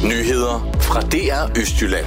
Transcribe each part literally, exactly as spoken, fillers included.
Nyheder fra D R Østjylland.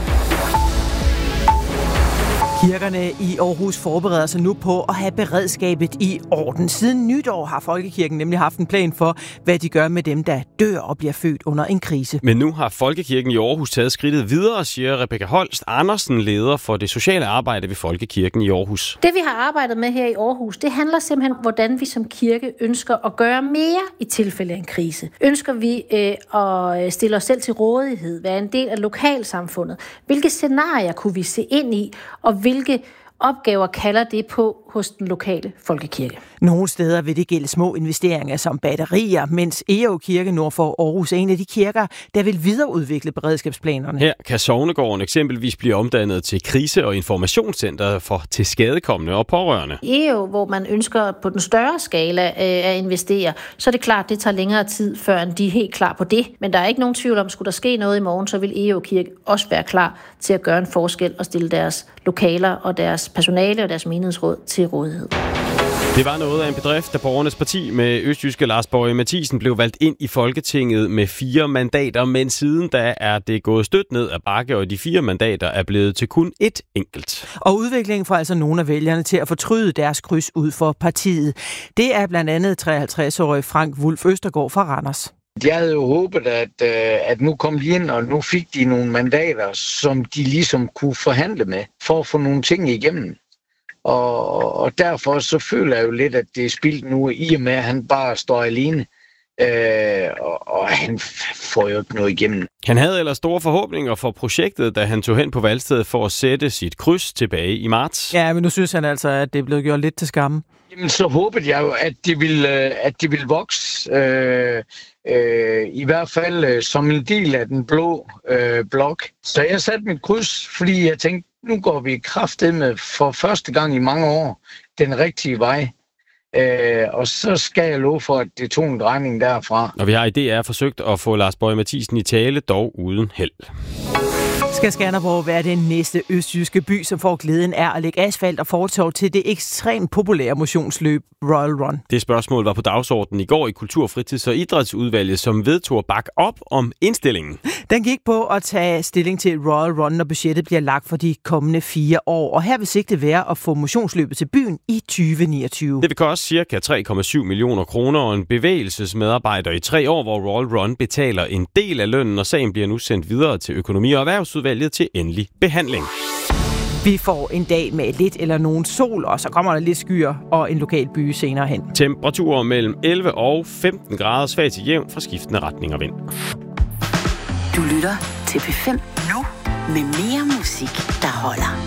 Kirkerne i Aarhus forbereder sig nu på at have beredskabet i orden. Siden nytår har Folkekirken nemlig haft en plan for, hvad de gør med dem, der dør og bliver født under en krise. Men nu har Folkekirken i Aarhus taget skridtet videre, siger Rebecca Holst Andersen, leder for det sociale arbejde ved Folkekirken i Aarhus. Det vi har arbejdet med her i Aarhus, det handler simpelthen om, hvordan vi som kirke ønsker at gøre mere i tilfælde af en krise. Ønsker vi øh, at stille os selv til rådighed, være en del af lokalsamfundet? Hvilke scenarier kunne vi se ind i, og hvilke opgaver kalder det på hos den lokale folkekirke? Nogle steder vil det gælde små investeringer som batterier, mens Egå Kirke nord for Aarhus er en af de kirker, der vil videreudvikle beredskabsplanerne. Her kan Sognegården eksempelvis blive omdannet til krise- og informationscenter for tilskadekomne og pårørende. Egå, hvor man ønsker på den større skala at investere, så er det klart, det tager længere tid, før de er helt klar på det. Men der er ikke nogen tvivl om, skulle der ske noget i morgen, så vil Egå Kirke også være klar til at gøre en forskel og stille deres lokaler og deres personale og deres menighedsråd til rådighed. Det var noget af en bedrift, da Borgernes Parti med østjyske Lars Boje Mathiesen blev valgt ind i Folketinget med fire mandater, men siden da er det gået stødt ned ad bakke, og de fire mandater er blevet til kun ét enkelt. Og udviklingen får altså nogle af vælgerne til at fortryde deres kryds ud for partiet. Det er blandt andet treoghalvtreds-årig Frank Wulf Østergaard fra Randers. Jeg havde jo håbet, at, at nu kom de ind, og nu fik de nogle mandater, som de ligesom kunne forhandle med, for at få nogle ting igennem. Og, og derfor så føler jeg jo lidt, at det er spildt nu, i og med, at han bare står alene. Øh, og, og han får jo ikke noget igennem. Han havde ellers store forhåbninger for projektet, da han tog hen på valgstedet for at sætte sit kryds tilbage i marts. Ja, men nu synes han altså, at det er blevet gjort lidt til skamme. Jamen, så håbede jeg jo, at det ville, at det ville vokse. Øh, øh, I hvert fald øh, som en del af den blå øh, blok. Så jeg satte mit kryds, fordi jeg tænkte, nu går vi kraftedeme for første gang i mange år den rigtige vej. Øh, og så skal jeg love for, at det tog en drejning derfra. Og vi har i D R forsøgt at få Lars Boje Mathiesen i tale, dog uden held. Skal Skanderborg være den næste østjyske by, som får glæden af at lægge asfalt og fortov til det ekstremt populære motionsløb Royal Run? Det spørgsmål var på dagsordenen i går i Kultur-, Fritids- og Idrætsudvalget, som vedtog at bakke op om indstillingen. Den gik på at tage stilling til Royal Run, når budgettet bliver lagt for de kommende fire år. Og her vil sigtet være at få motionsløbet til byen i tyve niogtyve. Det vil koste cirka tre komma syv millioner kroner, og en bevægelsesmedarbejder i tre år, hvor Royal Run betaler en del af lønnen, og sagen bliver nu sendt videre til Økonomi- og Erhvervsudvalget til endelig behandling. Vi får en dag med lidt eller nogen sol, og så kommer der lidt skyer og en lokal by senere hen. Temperaturer mellem elleve og femten grader, svag til jævn fra skiftende retning og vind. Du lytter til P fem nu med mere musik, der holder.